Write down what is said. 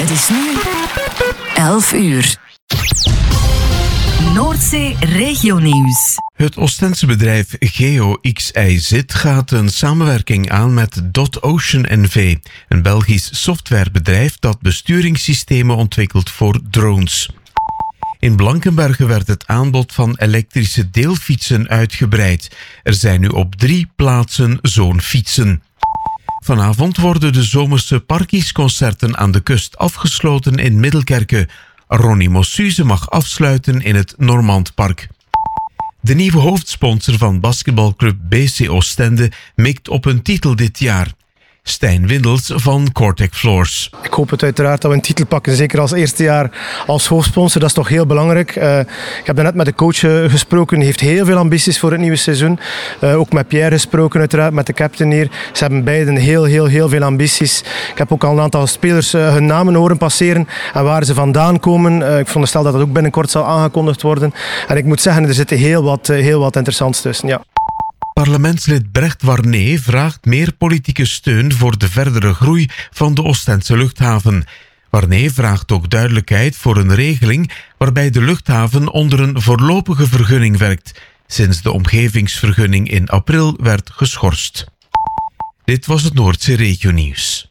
Het is nu 11 uur. Noordzee Regionieuws. Het Oostense bedrijf GeoXIZ gaat een samenwerking aan met DotOcean NV, een Belgisch softwarebedrijf dat besturingssystemen ontwikkelt voor drones. In Blankenberge werd het aanbod van elektrische deelfietsen uitgebreid. Er zijn nu op 3 plaatsen zo'n fietsen. Vanavond worden de zomerse parkiesconcerten aan de kust afgesloten in Middelkerke. Ronnie Mossuze mag afsluiten in het Normandpark. De nieuwe hoofdsponsor van basketbalclub BC Oostende mikt op een titel dit jaar. Stijn Windels van Cortec Floors. Ik hoop het uiteraard dat we een titel pakken, zeker als eerste jaar als hoofdsponsor. Dat is toch heel belangrijk. Ik heb net met de coach gesproken, hij heeft heel veel ambities voor het nieuwe seizoen. Ook met Pierre gesproken uiteraard, met de captain hier. Ze hebben beiden heel veel ambities. Ik heb ook al een aantal spelers hun namen horen passeren en waar ze vandaan komen. Ik veronderstel dat dat ook binnenkort zal aangekondigd worden. En ik moet zeggen, er zit heel wat interessants tussen, ja. Parlementslid Brecht Warné vraagt meer politieke steun voor de verdere groei van de Oostense luchthaven. Warné vraagt ook duidelijkheid voor een regeling waarbij de luchthaven onder een voorlopige vergunning werkt, sinds de omgevingsvergunning in april werd geschorst. Dit was het Noordzee Regionieuws.